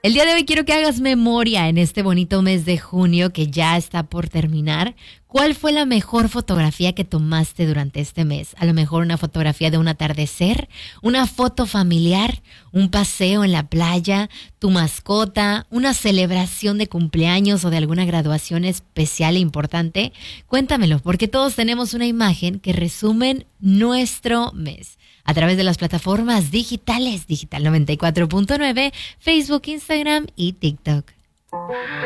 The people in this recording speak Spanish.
El día de hoy quiero que hagas memoria en este bonito mes de junio que ya está por terminar. ¿Cuál fue la mejor fotografía que tomaste durante este mes? A lo mejor una fotografía de un atardecer, una foto familiar, un paseo en la playa, tu mascota, una celebración de cumpleaños o de alguna graduación especial e importante. Cuéntamelo, porque todos tenemos una imagen que resumen nuestro mes. A través de las plataformas digitales, Digital 94.9, Facebook, Instagram y TikTok.